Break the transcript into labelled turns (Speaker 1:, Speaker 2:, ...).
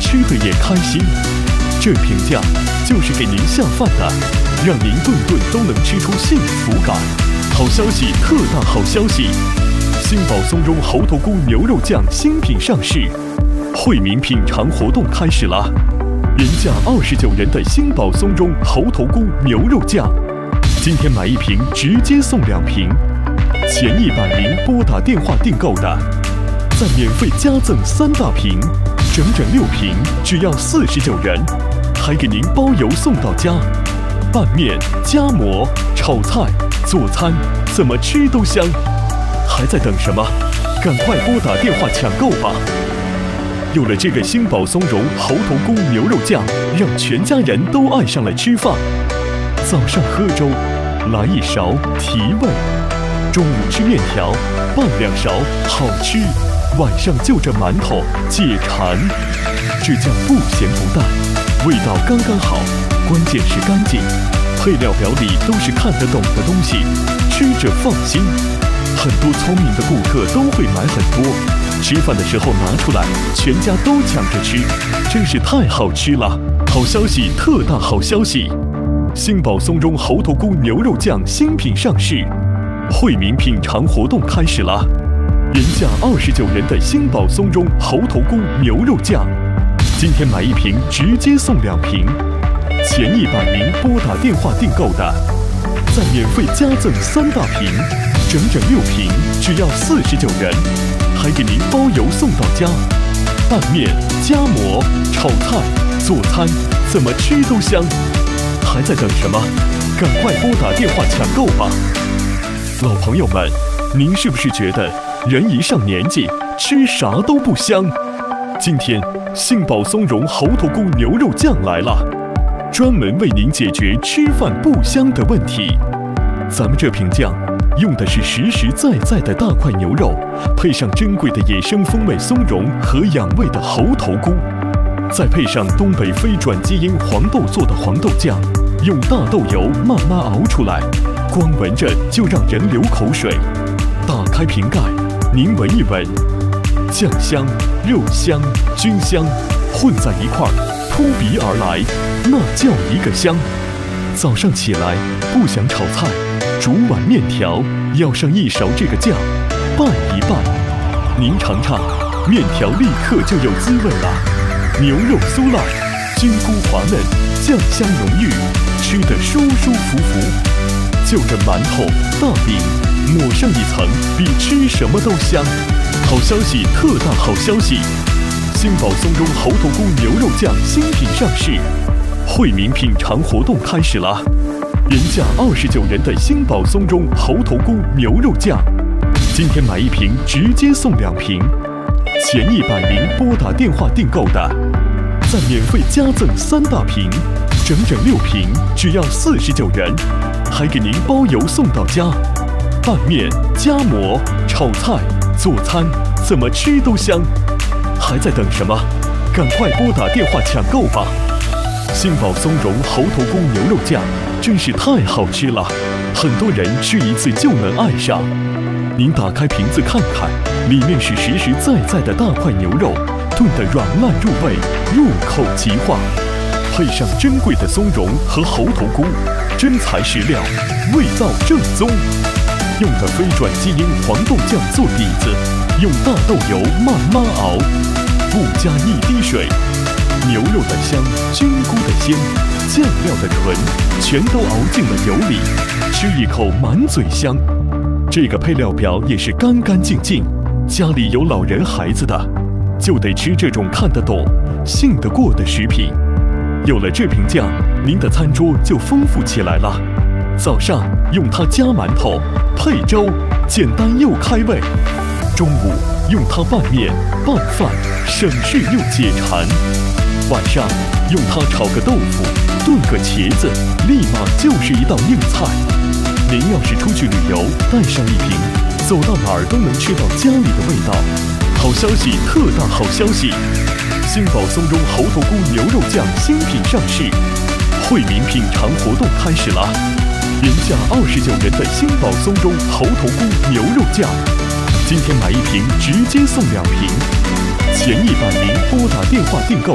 Speaker 1: 吃得也开心。这评价就是给您下饭的，让您顿顿都能吃出幸福感。好消息，特大好消息！星宝松茸猴头菇牛肉酱新品上市，惠民品尝活动开始了。原价29元的星宝松茸猴头菇牛肉酱，今天买1瓶直接送2瓶，前100名拨打电话订购的，再免费加赠3大瓶，整6瓶只要49元，还给您包邮送到家。拌面、夹馍、炒菜、做餐，怎么吃都香。还在等什么？赶快拨打电话抢购吧！有了这个星宝松茸猴头菇牛肉酱，让全家人都爱上了吃饭。早上喝粥，来1勺提味；中午吃面条，拌2勺好吃；晚上就着馒头解馋。这酱不咸不淡，味道刚刚好，关键是干净。配料表里都是看得懂的东西，吃着放心。很多聪明的顾客都会买很多，吃饭的时候拿出来，全家都抢着吃，真是太好吃了！好消息，特大好消息！星宝松茸猴头菇牛肉酱新品上市，惠民品尝活动开始了。原价29元的星宝松茸猴头菇牛肉酱，今天买1瓶直接送2瓶，前100名拨打电话订购的，再免费加赠3大瓶，整6瓶只要49元，还给您包邮送到家。拌面、夹馍、炒菜、做餐，怎么吃都香。还在等什么？赶快拨打电话抢购吧！老朋友们，您是不是觉得人一上年纪，吃啥都不香？今天杏宝松茸猴头菇牛肉酱来了，专门为您解决吃饭不香的问题。咱们这瓶酱用的是实实在在的大块牛肉，配上珍贵的野生风味松茸和养胃的猴头菇，再配上东北非转基因黄豆做的黄豆酱，用大豆油慢慢熬出来，光闻着就让人流口水。打开瓶盖，您闻一闻，酱香、肉香、菌香混在一块儿，扑鼻而来，那叫一个香。早上起来不想炒菜，煮碗面条，要上1勺这个酱，拌一拌。您尝尝，面条立刻就有滋味了。牛肉酥烂，菌菇滑嫩，酱香浓郁，吃得舒舒服服。就着馒头、大饼，抹上一层，比吃什么都香。好消息，特大好消息！星宝松茸猴头菇牛肉酱新品上市，惠民品尝活动开始了。原价29元的星宝松茸猴头菇牛肉酱，今天买1瓶直接送2瓶，前100名拨打电话订购的，再免费加赠3大瓶，整6瓶只要49元，还给您包邮送到家。拌面、夹馍、炒菜、做餐，怎么吃都香。还在等什么？赶快拨打电话抢购吧！星宝松茸猴头菇牛肉酱真是太好吃了，很多人吃1次就能爱上。您打开瓶子看看，里面是实实在在的大块牛肉，炖得软烂入味，入口即化，配上珍贵的松茸和猴头菇，真材实料，味道正宗。用的非转基因黄豆酱做底子，用大豆油慢慢熬，不加1滴水。牛肉的香，菌菇的鲜，酱料的纯，全都熬进了油里，吃一口满嘴香。这个配料表也是干干净净，家里有老人孩子的，就得吃这种看得懂、信得过的食品。有了这瓶酱，您的餐桌就丰富起来了。早上用它夹馒头、配粥，简单又开胃；中午用它拌面、拌饭，省事又解馋；晚上用它炒个豆腐、炖个茄子，立马就是一道硬菜。您要是出去旅游，带上1瓶，走到哪儿都能吃到家里的味道。好消息，特大好消息！星宝松茸猴头菇牛肉酱新品上市，惠民品尝活动开始了。原价29元的星宝松茸猴头菇牛肉酱，今天买1瓶直接送2瓶，前100名拨打电话订购